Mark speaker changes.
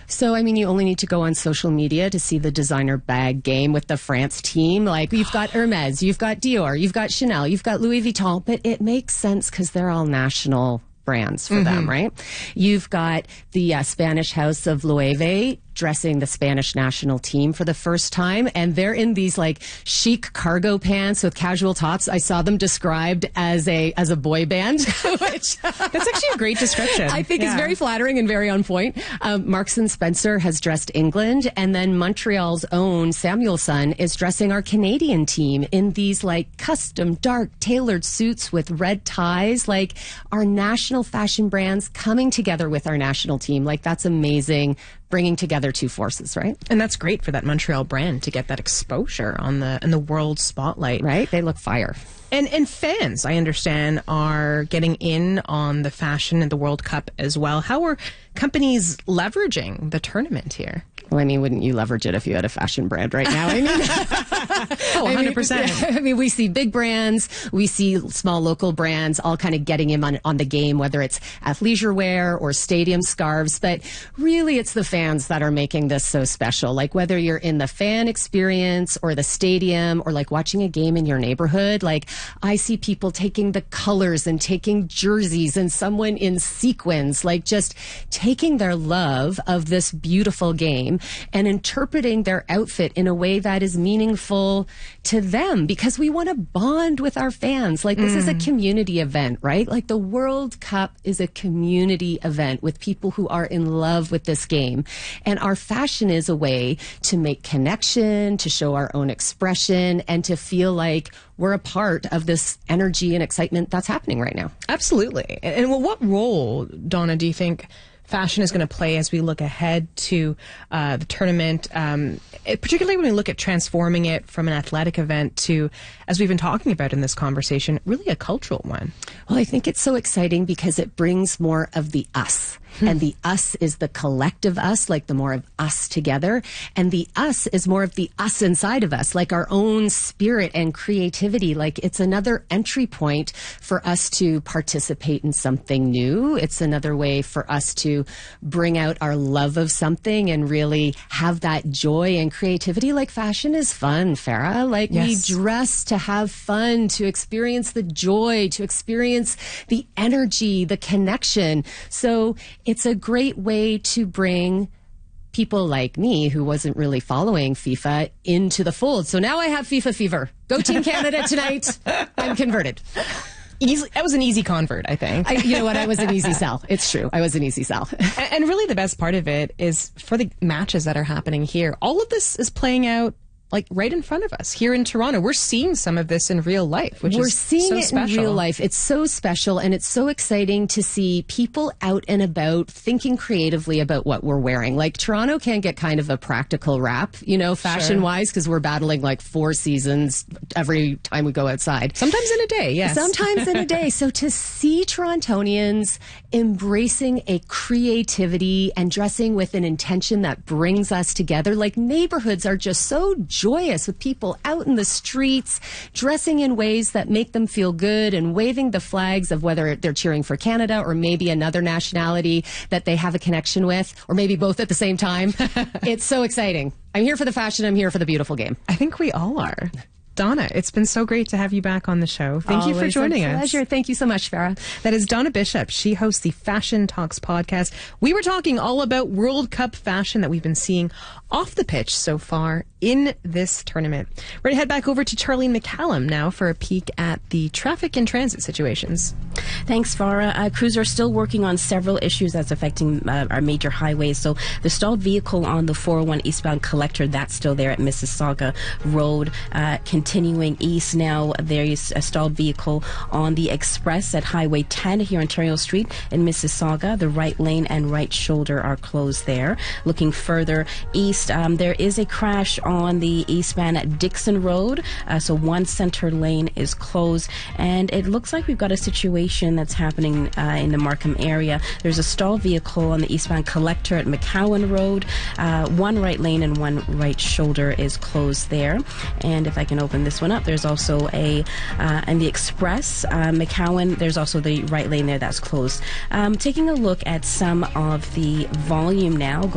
Speaker 1: So, I mean, you only need to go on social media to see the designer bag game with the France team. Like, you've got Hermes, you've got Dior, you've got Chanel, you've got Louis Vuitton, but it makes sense because they're all national brands for them, right? You've got the Spanish house of Loewe dressing the Spanish national team for the first time, and they're in these like chic cargo pants with casual tops. I saw them described as a boy band, which
Speaker 2: that's actually a great description.
Speaker 1: I think is very flattering and very on point. Marks and Spencer has dressed England, and then Montreal's own Samuelson is dressing our Canadian team in these like custom dark tailored suits with red ties. Like, our national fashion brands coming together with our national team. Like, that's amazing. Bringing together two forces, right?
Speaker 2: And that's great for that Montreal brand to get that exposure in the world spotlight.
Speaker 1: Right? They look fire.
Speaker 2: And fans, I understand, are getting in on the fashion and the World Cup as well. How are companies leveraging the tournament here?
Speaker 1: Well, I mean, wouldn't you leverage it if you had a fashion brand right now? I mean,
Speaker 2: 100%.
Speaker 1: I mean, we see big brands, we see small local brands all kind of getting in on the game, whether it's athleisure wear or stadium scarves. But really, it's the fans that are making this so special. Like, whether you're in the fan experience or the stadium or like watching a game in your neighborhood, like, I see people taking the colors and taking jerseys and someone in sequins, like just taking their love of this beautiful game and interpreting their outfit in a way that is meaningful to them, because we want to bond with our fans. Like, this is a community event, right? Like, the World Cup is a community event with people who are in love with this game. And our fashion is a way to make connection, to show our own expression, and to feel like we're a part of this energy and excitement that's happening right now.
Speaker 2: Absolutely. And what role, Donna, do you think fashion is going to play as we look ahead to the tournament, particularly when we look at transforming it from an athletic event to, as we've been talking about in this conversation, really a cultural one?
Speaker 1: Well, I think it's so exciting because it brings more of the us. And the us is the collective us, like the more of us together. And the us is more of the us inside of us, like our own spirit and creativity. Like, it's another entry point for us to participate in something new. It's another way for us to bring out our love of something and really have that joy and creativity. Like, fashion is fun, Farah. Like, we dress to have fun, to experience the joy, to experience the energy, the connection. So it's a great way to bring people like me, who wasn't really following FIFA, into the fold. So now I have FIFA fever. Go Team Canada tonight. I'm converted.
Speaker 2: That was an easy convert, I think.
Speaker 1: You know what? I was an easy sell. It's true. I was an easy sell.
Speaker 2: And really the best part of it is for the matches that are happening here. All of this is playing out like right in front of us here in Toronto. We're seeing some of this in real life, which is so special. We're seeing it in real life. It's so special, and it's so exciting to see people out and about thinking creatively about what we're wearing. Like, Toronto can get kind of a practical rap, you know, fashion-wise, because we're battling like 4 seasons every time we go outside. Sometimes in a day, yes.
Speaker 1: Sometimes in a day. So to see Torontonians embracing a creativity and dressing with an intention that brings us together, like, neighborhoods are just so joyous with people out in the streets, dressing in ways that make them feel good and waving the flags of whether they're cheering for Canada or maybe another nationality that they have a connection with, or maybe both at the same time. It's so exciting. I'm here for the fashion. I'm here for the beautiful game.
Speaker 2: I think we all are. Donna, it's been so great to have you back on the show. Thank you for joining us.
Speaker 1: Pleasure. Thank you so much, Farah.
Speaker 2: That is Donna Bishop. She hosts the Fashion Talks podcast. We were talking all about World Cup fashion that we've been seeing off the pitch so far in this tournament. We're going to head back over to Charlene McCallum now for a peek at the traffic and transit situations.
Speaker 3: Thanks, Farah. Crews are still working on several issues that's affecting our major highways. So the stalled vehicle on the 401 eastbound collector, that's still there at Mississauga Road. Continuing east now, there is a stalled vehicle on the express at Highway 10 here on Ontario Street in Mississauga. The right lane and right shoulder are closed there. Looking further east, there is a crash on the eastbound at Dixon Road. So one center lane is closed. And it looks like we've got a situation that's happening in the Markham area. There's a stalled vehicle on the eastbound collector at McCowan Road. One right lane and one right shoulder is closed there. And if I can open this one up, there's also in the express, McCowan, there's also the right lane there that's closed. Taking a look at some of the volume now.